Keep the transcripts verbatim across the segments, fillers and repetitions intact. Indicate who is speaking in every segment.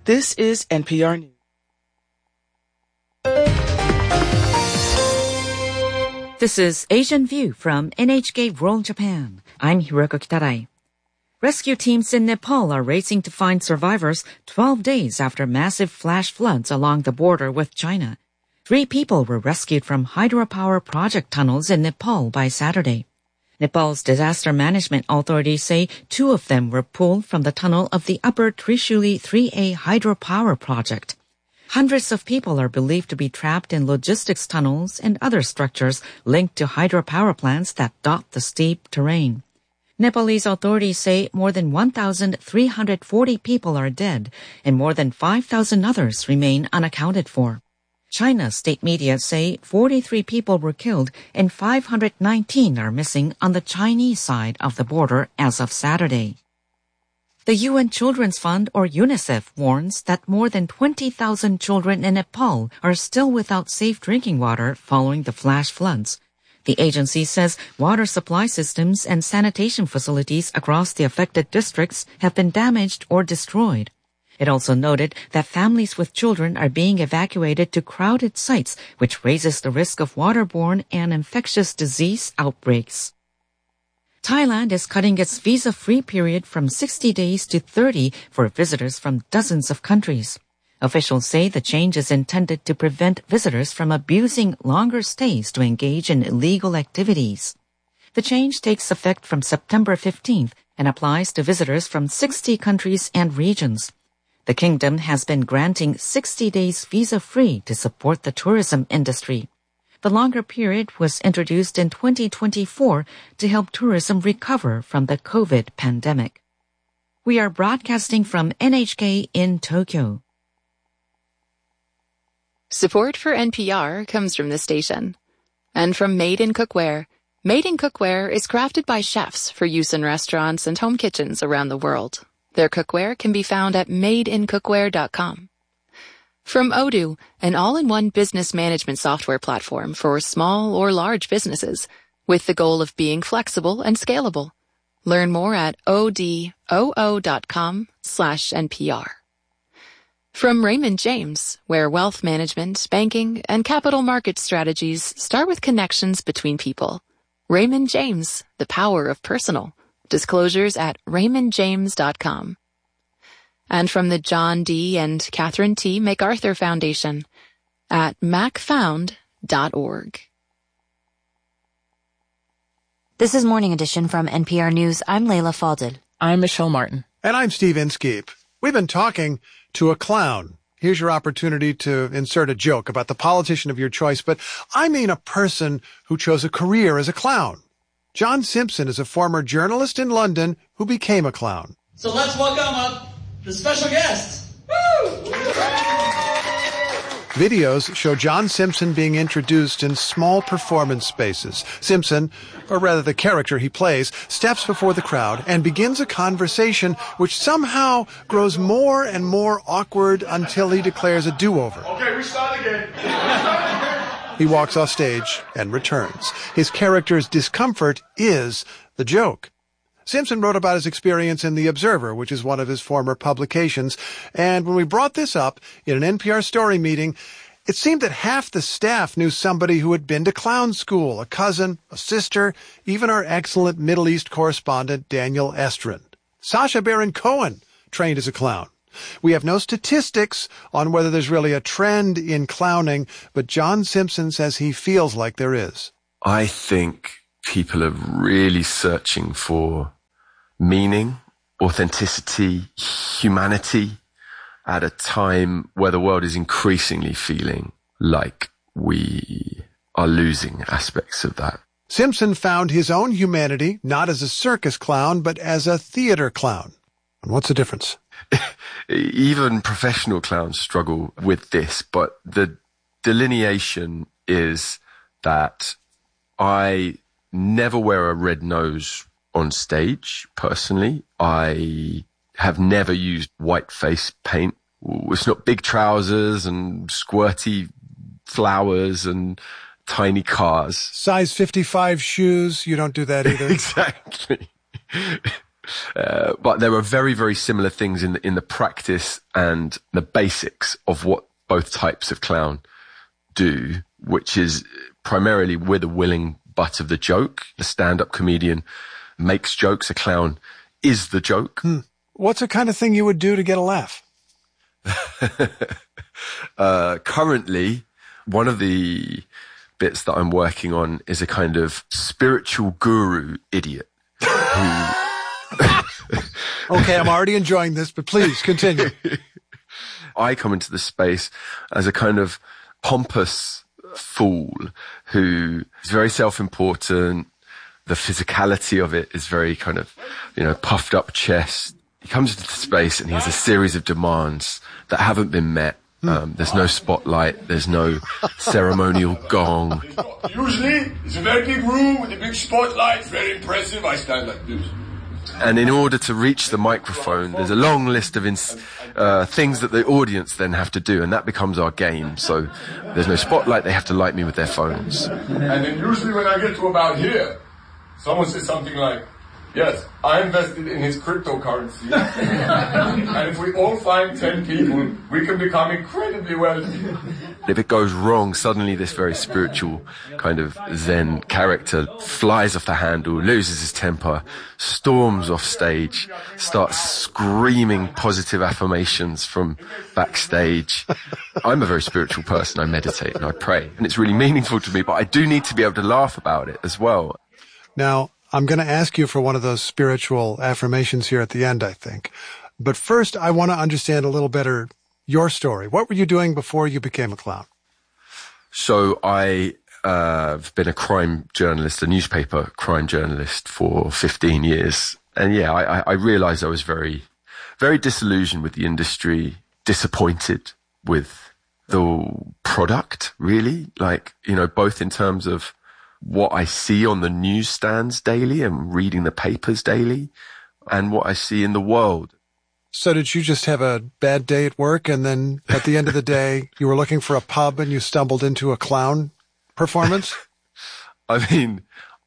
Speaker 1: This is N P R News.
Speaker 2: This is Asian View from N H K World Japan. I'm Hiroko Kitarai. Rescue teams in Nepal are racing to find survivors twelve days after massive flash floods along the border with China. Three people were rescued from hydropower project tunnels in Nepal by Saturday. Nepal's disaster management authorities say two of them were pulled from the tunnel of the Upper Trishuli three A hydropower project. Hundreds of people are believed to be trapped in logistics tunnels and other structures linked to hydropower plants that dot the steep terrain. Nepalese authorities say more than one thousand three hundred forty people are dead and more than five thousand others remain unaccounted for. China's state media say forty-three people were killed and five hundred nineteen are missing on the Chinese side of the border as of Saturday. The U N Children's Fund, or UNICEF, warns that more than twenty thousand children in Nepal are still without safe drinking water following the flash floods. The agency says water supply systems and sanitation facilities across the affected districts have been damaged or destroyed. It also noted that families with children are being evacuated to crowded sites, which raises the risk of waterborne and infectious disease outbreaks. Thailand is cutting its visa-free period from sixty days to thirty for visitors from dozens of countries. Officials say the change is intended to prevent visitors from abusing longer stays to engage in illegal activities. The change takes effect from September fifteenth and applies to visitors from sixty countries and regions. The kingdom has been granting sixty days visa-free to support the tourism industry. The longer period was introduced in twenty twenty-four to help tourism recover from the COVID pandemic. We are broadcasting from N H K in Tokyo.
Speaker 3: Support for N P R comes from the station. And from Made in Cookware. Made in Cookware is crafted by chefs for use in restaurants and home kitchens around the world. Their cookware can be found at made in cookware dot com. From Odoo, an all-in-one business management software platform for small or large businesses, with the goal of being flexible and scalable. Learn more at odoo dot com slash N P R. From Raymond James, where wealth management, banking, and capital market strategies start with connections between people. Raymond James, the power of personal. Disclosures at raymond james dot com. And from the John D. and Catherine T. MacArthur Foundation at mac found dot org.
Speaker 4: This is Morning Edition from N P R News. I'm Layla Fadel.
Speaker 5: I'm Michelle Martin.
Speaker 6: And I'm Steve Inskeep. We've been talking to a clown. Here's your opportunity to insert a joke about the politician of your choice, but I mean a person who chose a career as a clown. John Simpson is a former journalist in London who became a clown.
Speaker 7: So let's welcome up the special guest. Woo!
Speaker 6: Videos show John Simpson being introduced in small performance spaces. Simpson, or rather the character he plays, steps before the crowd and begins a conversation which somehow grows more and more awkward until he declares a do-over.
Speaker 8: Okay, we start again.
Speaker 6: He walks off stage and returns. His character's discomfort is the joke. Simpson wrote about his experience in The Observer, which is one of his former publications, and when we brought this up in an N P R story meeting, it seemed that half the staff knew somebody who had been to clown school, a cousin, a sister, even our excellent Middle East correspondent Daniel Estrin. Sacha Baron Cohen trained as a clown. We have no statistics on whether there's really a trend in clowning, but John Simpson says he feels like there is.
Speaker 9: I think people are really searching for meaning, authenticity, humanity at a time where the world is increasingly feeling like we are losing aspects of that.
Speaker 6: Simpson found his own humanity not as a circus clown, but as a theater clown. And what's the difference?
Speaker 9: Even professional clowns struggle with this, but the delineation is that I never wear a red nose on stage, personally. I have never used white face paint. It's not big trousers and squirty flowers and tiny cars.
Speaker 6: Size fifty-five shoes, you don't do that either.
Speaker 9: Exactly. Uh, but there are very, very similar things in the, in the practice and the basics of what both types of clown do, which is primarily we're the willing butt of the joke. The stand-up comedian makes jokes. A clown is the joke.
Speaker 6: Hmm. What's the kind of thing you would do to get a laugh?
Speaker 9: uh, currently, one of the bits that I'm working on is a kind of spiritual guru idiot who...
Speaker 6: Okay, I'm already enjoying this, but please continue.
Speaker 9: I come into the space as a kind of pompous fool who is very self-important. The physicality of it is very kind of, you know, puffed up chest. He comes into the space and he has a series of demands that haven't been met. Um, there's no spotlight. There's no ceremonial gong.
Speaker 1: Usually, it's a very big room with a big spotlight. Very impressive. I stand like this.
Speaker 9: And in order to reach the microphone, there's a long list of ins- uh, things that the audience then have to do, and that becomes our game. So there's no spotlight. They have to light me with their phones.
Speaker 1: And then usually when I get to about here, someone says something like, yes, I invested in his cryptocurrency. And if we all find ten people, we can become incredibly wealthy.
Speaker 9: If it goes wrong, suddenly this very spiritual kind of Zen character flies off the handle, loses his temper, storms off stage, starts screaming positive affirmations from backstage. I'm a very spiritual person. I meditate and I pray, and it's really meaningful to me, but I do need to be able to laugh about it as well.
Speaker 6: Now, I'm going to ask you for one of those spiritual affirmations here at the end, I think. But first, I want to understand a little better your story. What were you doing before you became a clown?
Speaker 9: So I uh, have been a crime journalist, a newspaper crime journalist for fifteen years. And yeah, I, I realized I was very, very disillusioned with the industry, disappointed with the product, really. Like, you know, both in terms of what I see on the newsstands daily and reading the papers daily and what I see in the world.
Speaker 6: So did you just have a bad day at work and then at the end of the day you were looking for a pub and you stumbled into a clown performance?
Speaker 9: I mean,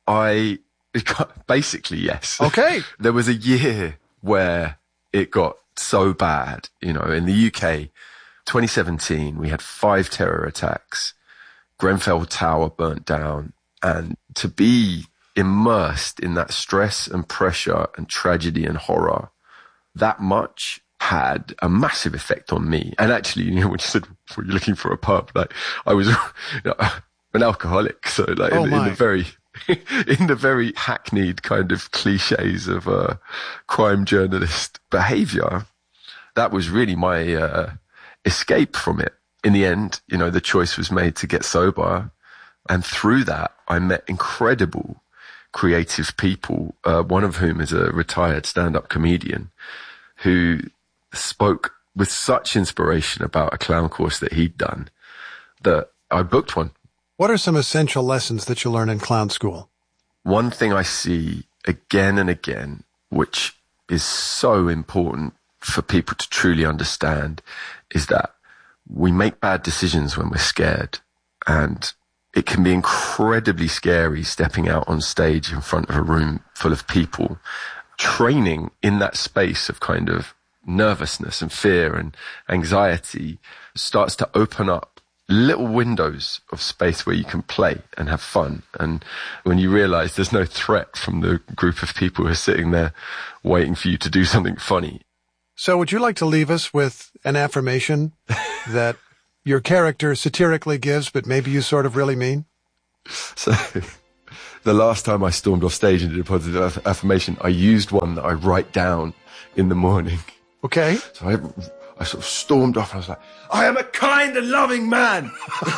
Speaker 9: I basically, yes.
Speaker 6: Okay.
Speaker 9: There was a year where it got so bad, you know, in the U K, twenty seventeen, we had five terror attacks. Grenfell Tower burnt down. And to be immersed in that stress and pressure and tragedy and horror that much had a massive effect on me. And actually, you know, when you said, were you looking for a pub? Like, I was you know, an alcoholic. So like
Speaker 6: oh
Speaker 9: in, in the very, in the very hackneyed kind of cliches of uh, crime journalist behavior, that was really my uh, escape from it. In the end, you know, the choice was made to get sober. And through that, I met incredible creative people, uh, one of whom is a retired stand-up comedian who spoke with such inspiration about a clown course that he'd done that I booked one.
Speaker 6: What are some essential lessons that you learn in clown school?
Speaker 9: One thing I see again and again, which is so important for people to truly understand, is that we make bad decisions when we're scared. And it can be incredibly scary stepping out on stage in front of a room full of people. Training in that space of kind of nervousness and fear and anxiety starts to open up little windows of space where you can play and have fun. And when you realize there's no threat from the group of people who are sitting there waiting for you to do something funny.
Speaker 6: So would you like to leave us with an affirmation that your character satirically gives, but maybe you sort of really mean?
Speaker 9: So the last time I stormed off stage and did a positive aff- affirmation, I used one that I write down in the morning.
Speaker 6: Okay.
Speaker 9: So I, I sort of stormed off and I was like, I am a kind and loving man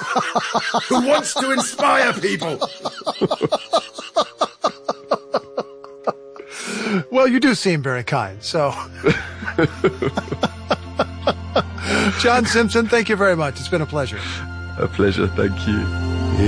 Speaker 9: who wants to inspire people.
Speaker 6: Well, you do seem very kind, so... John Simpson, thank you very much. It's been a pleasure.
Speaker 9: A pleasure. Thank you.